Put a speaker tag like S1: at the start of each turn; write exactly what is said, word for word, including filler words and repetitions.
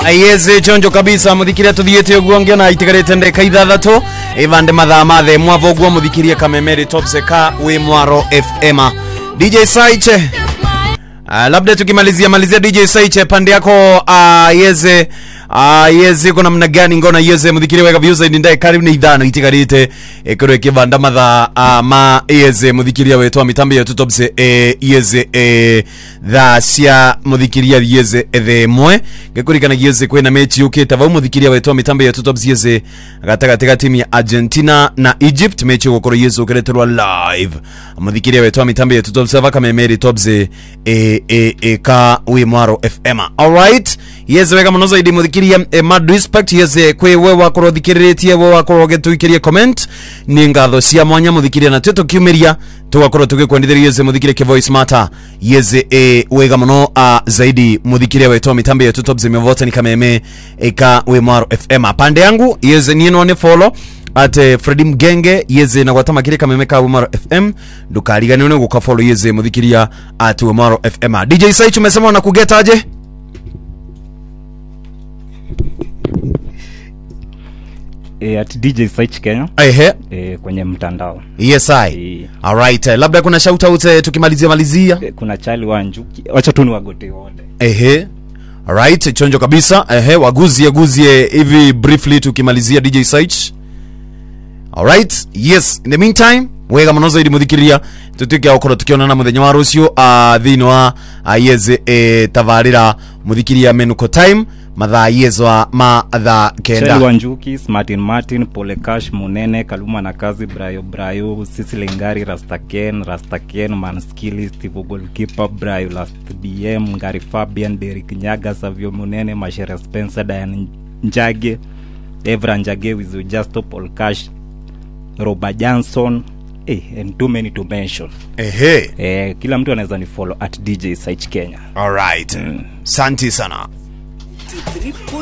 S1: Ayeze chonjo kabisa muthikiria tuthiete uguonge na itigarite ndeka ithathatu ivande mathaa mathe mwavo gwa muthikiria Kamemeri Topseka we Mwaro F M. D J Saiche uh, labda tukimalizia malizia D J Saiche pande yako ayeze ayeze kuna mna gani ngona yeze muthikiria wega views ndai karibu ni ithano itigarite ekoro kivanda mathaa ma yeze muthikiria wetwa mitambo ya Topse e yeze e tha cia muthikiria yeze ethe mwe gekurikana yeze kwena mechi ukita va muthikiria wetwa mitambo ya Topse yeze gatagatiga timu ya Argentina na Egypt mechi gukoro yeze ukereterwa live muthikiria wetwa mitambo ya Topse va Kamemeri Topse e e e ka we Mwaro F M. All right, yeze wega muno zaidi muthikiria e, mad respect yeze kwe we wakoro thikiritie we wakoro getuikirie comment ni ngatho cia mwanya muthikiria na tweto kiumiria tugakorwo tugikwendithĩria yeze muthikiria ke voice matter yeze e wega muno a zaidi muthikiria wetwa mitambo ya Topse mevota ni Kameme eka we Mwaro F M. Pande yangu yeze ni no ne follow at uh, Freddy Mgenge yeze na gwatama kile Kameme ka we Mwaro F M ndukarigane ne guka follow yeze muthikiria at we Mwaro F M. D J Saichu umesema na kugeta aje?
S2: E, at D J Saichu Kenya
S1: ehe
S2: e, kwenye mtandao.
S1: Yes I e. All right, uh, labda kuna shout out uh, tukimalizia malizia
S2: e, kuna Charlie Wanjuki wacha tu ni wagote wote
S1: ehe. All right, chonjo kabisa ehe waguzie guzie hivi briefly tukimalizia D J Saichu. All right, yes, in the meantime wega muno zaidi muthikiria tutuke okoro tukionana muthenya wa rucio a uh, thino wa uh, yeze e, tavarira muthikiria menuko time mathaa yezwa ma tha kenda.
S2: Charlie Wanjuki, Martin Martin, Polekash, Munene, Kaluma na Kazi, Brayo Brayo, Sisile Ngari, Rastaken, Rastaken, Manskili, Steve Goalkeeper, Brayo Last B M, Ngari Fabian, Derek Nyaga, Savio Munene, Mashere Spencer, Diane Njage, Evra Njage with Justo, Polekash, Robert Johnson, eh, and too many to mention.
S1: Ehe.
S2: Eh, kila mtu anaweza ni follow at D J Saichu Kenya.
S1: All right. Mm. Santi sana.